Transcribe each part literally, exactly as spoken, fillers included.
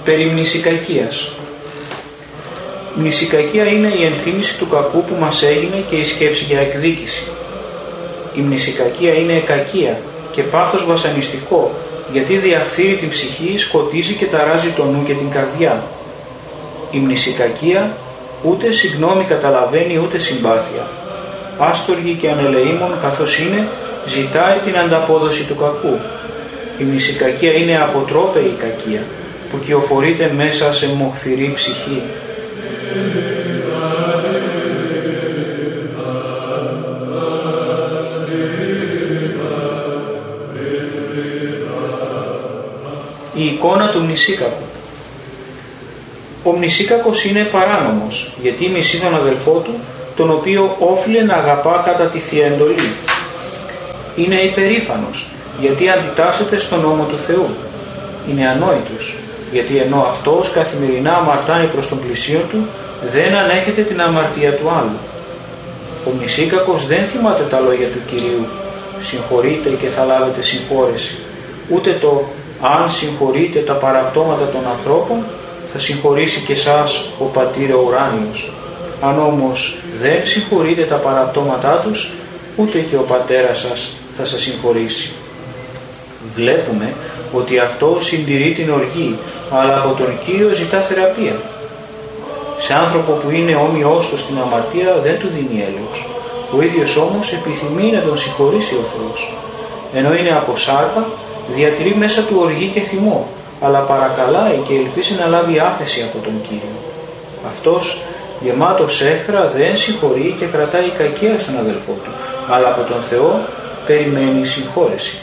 Περί μνησικακίας. Μνησικακία είναι η ενθύμηση του κακού που μας έγινε και η σκέψη για εκδίκηση. Η μνησικακία είναι κακία και πάθος βασανιστικό, γιατί διαφθείρει την ψυχή, σκοτίζει και ταράζει το νου και την καρδιά. Η μνησικακία ούτε συγγνώμη καταλαβαίνει ούτε συμπάθεια. Άστοργη και ανελεήμων καθώς είναι, ζητάει την ανταπόδοση του κακού. Η μνησικακία είναι αποτρόπαιη κακία, που κυοφορείται μέσα σε μοχθηρή ψυχή. Η εικόνα του μνησίκακου. Ο μνησίκακος είναι παράνομος, γιατί μισεί τον αδελφό του, τον οποίο όφιλε να αγαπά κατά τη Θεία Εντολή. Είναι υπερήφανος, γιατί αντιτάσσεται στον νόμο του Θεού. Είναι ανόητος, γιατί ενώ αυτός καθημερινά αμαρτάνει προς τον πλησίον του, δεν ανέχεται την αμαρτία του άλλου. Ο μνησίκακος δεν θυμάται τα λόγια του Κυρίου, συγχωρείτε και θα λάβετε συγχώρεση, ούτε το αν συγχωρείτε τα παραπτώματα των ανθρώπων, θα συγχωρήσει και εσάς ο Πατήρ ο ουράνιος. Αν όμως δεν συγχωρείτε τα παραπτώματά τους, ούτε και ο Πατέρας σας θα σας συγχωρήσει. Βλέπουμε ότι αυτό συντηρεί την οργή, αλλά από τον Κύριο ζητά θεραπεία. Σε άνθρωπο που είναι όμοιός του στην αμαρτία δεν του δίνει έλεος. Ο ίδιος όμως επιθυμεί να τον συγχωρήσει ο Θεός. Ενώ είναι από σάρπα, διατηρεί μέσα του οργή και θυμό, αλλά παρακαλάει και ελπίζει να λάβει άφεση από τον Κύριο. Αυτός, γεμάτος έχθρα, δεν συγχωρεί και κρατάει κακία στον αδελφό του, αλλά από τον Θεό περιμένει συγχώρεση.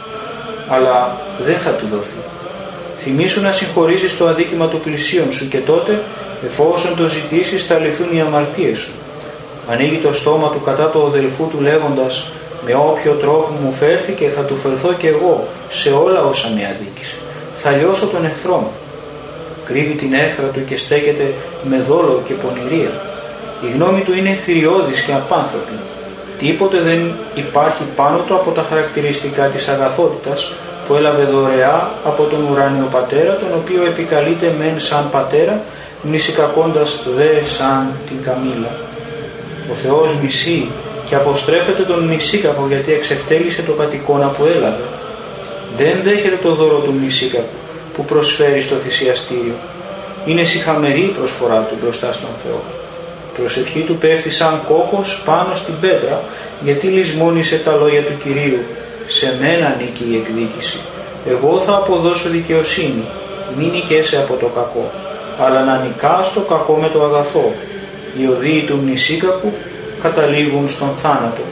Αλλά δεν θα του δοθεί. Θυμήσου να συγχωρήσεις το αδίκημα του πλησίον σου και τότε, εφόσον το ζητήσεις, θα λυθούν οι αμαρτίες σου. Ανοίγει το στόμα του κατά του αδελφού του λέγοντας, με όποιο τρόπο μου φέρθηκε θα του φερθώ και εγώ σε όλα όσα με αδίκησε. Θα λιώσω τον εχθρό μου. Κρύβει την έχθρα του και στέκεται με δόλο και πονηρία. Η γνώμη του είναι θηριώδης και απάνθρωπη. Τίποτε δεν υπάρχει πάνω του από τα χαρακτηριστικά της αγαθότητας που έλαβε δωρεά από τον ουράνιο Πατέρα, τον οποίο επικαλείται μεν σαν Πατέρα, μνησικακώντας δε σαν την καμήλα. Ο Θεός μισεί και αποστρέφεται τον μνησίκακο, γιατί εξευτέλισε το κατοικώνα που έλαβε. Δεν δέχεται το δώρο του μνησίκακου που προσφέρει στο θυσιαστήριο. Είναι σιχαμερή η προσφορά του μπροστά στον Θεό. Η προσευχή του πέφτει σαν κόκκος πάνω στην πέτρα, γιατί λησμόνισε τα λόγια του Κυρίου. Σε μένα νίκη η εκδίκηση. Εγώ θα αποδώσω δικαιοσύνη. Μην νικέσαι από το κακό, αλλά να νικάς το κακό με το αγαθό. Οι οδοί του μνησίκακου καταλήγουν στον θάνατο.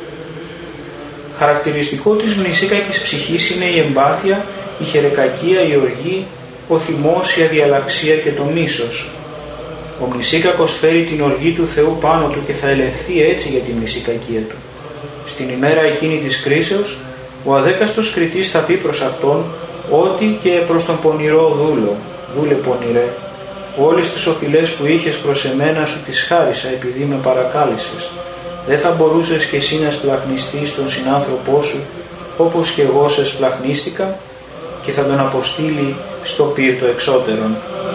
Χαρακτηριστικό της μνησίκακης ψυχής είναι η εμπάθεια, η χερεκακία, η οργή, ο θυμός, η αδιαλαξία και το μίσος. Ο μνησίκακος φέρει την οργή του Θεού πάνω του και θα ελεγχθεί έτσι για τη μνησικακία του. Στην ημέρα εκείνη της κρίσεως, ο αδέκαστος κριτής θα πει προς αυτόν ότι και προς τον πονηρό δούλο, δούλε πονηρέ, όλες τις οφειλές που είχες προς εμένα σου τις χάρισα επειδή με παρακάλεσες. Δεν θα μπορούσες και εσύ να σπλαχνιστείς τον συνάνθρωπό σου όπως και εγώ σε σπλαχνίστηκα, και θα τον αποστείλει στο πύρ το εξώτερον.